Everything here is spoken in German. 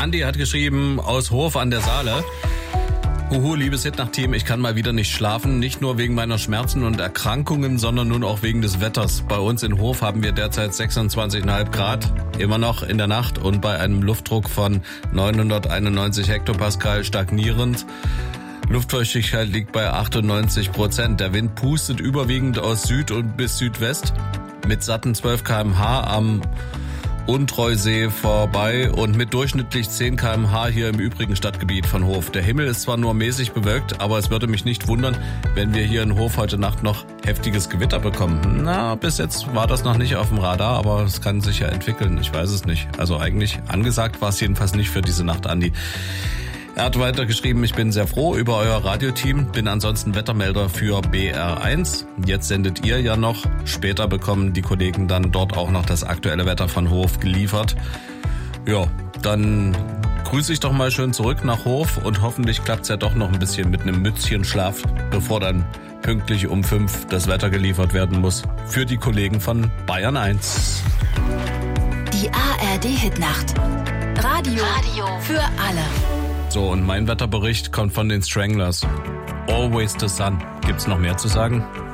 Andi hat geschrieben aus Hof an der Saale. Huhu, liebes Hitnacht-Team, ich kann mal wieder nicht schlafen, nicht nur wegen meiner Schmerzen und Erkrankungen, sondern nun auch wegen des Wetters. Bei uns in Hof haben wir derzeit 26,5 Grad, immer noch in der Nacht und bei einem Luftdruck von 991 Hektopascal stagnierend. Luftfeuchtigkeit liegt bei 98%. Der Wind pustet überwiegend aus Süd und bis Südwest mit satten 12 km/h am Untreusee vorbei und mit durchschnittlich 10 km/h hier im übrigen Stadtgebiet von Hof. Der Himmel ist zwar nur mäßig bewölkt, aber es würde mich nicht wundern, wenn wir hier in Hof heute Nacht noch heftiges Gewitter bekommen. Na, bis jetzt war das noch nicht auf dem Radar, aber es kann sich ja entwickeln. Ich weiß es nicht. Also eigentlich angesagt war es jedenfalls nicht für diese Nacht, Andi. Er hat weiter geschrieben, ich bin sehr froh über euer Radioteam, bin ansonsten Wettermelder für BR1. Jetzt sendet ihr ja noch, später bekommen die Kollegen dann dort auch noch das aktuelle Wetter von Hof geliefert. Ja, dann grüße ich doch mal schön zurück nach Hof und hoffentlich klappt's ja doch noch ein bisschen mit einem Mützchenschlaf, bevor dann pünktlich um 5 das Wetter geliefert werden muss. Für die Kollegen von Bayern 1. Die ARD-Hitnacht. Radio für alle. So, und mein Wetterbericht kommt von den Stranglers. Always the Sun. Gibt's noch mehr zu sagen?